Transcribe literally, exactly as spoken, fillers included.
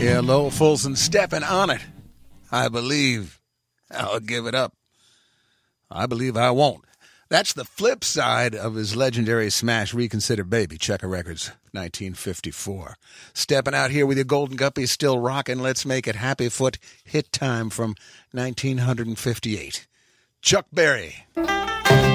Yeah, Lowell Fulson stepping on it. I believe I'll give it up. I believe I won't. That's the flip side of his legendary smash, Reconsider Baby, Checker Records, nineteen fifty-four. Stepping out here with your Golden Guppies still rocking. Let's make it Happy Foot hit time from nineteen fifty-eight. Chuck Berry.